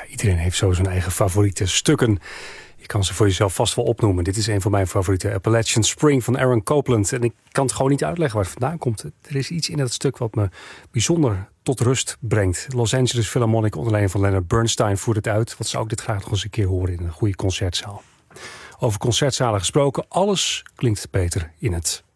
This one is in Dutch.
iedereen heeft zo zijn eigen favoriete stukken. Je kan ze voor jezelf vast wel opnoemen. Dit is een van mijn favoriete, Appalachian Spring van Aaron Copland. En ik kan het gewoon niet uitleggen waar het vandaan komt. Er is iets in dat stuk wat me bijzonder tot rust brengt. Los Angeles Philharmonic onder leiding van Leonard Bernstein voert het uit. Wat zou ik dit graag nog eens een keer horen in een goede concertzaal. Over concertzalen gesproken, alles klinkt beter in het